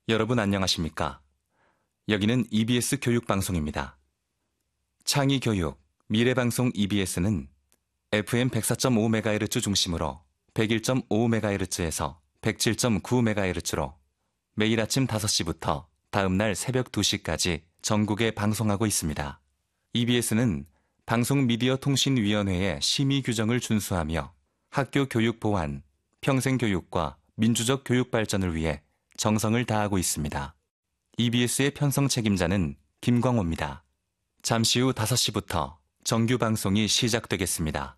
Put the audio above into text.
여러분 안녕하십니까? 여기는 EBS 교육방송입니다. 창의교육, 미래방송 EBS는 FM 104.5MHz 중심으로 101.5MHz에서 107.9MHz로 매일 아침 5시부터 다음날 새벽 2시까지 전국에 방송하고 있습니다. EBS는 방송미디어통신위원회의 심의 규정을 준수하며 학교 교육 보완, 평생교육과 민주적 교육 발전을 위해 정성을 다하고 있습니다. EBS의 편성 책임자는 김광호입니다. 잠시 후 5시부터 정규 방송이 시작되겠습니다.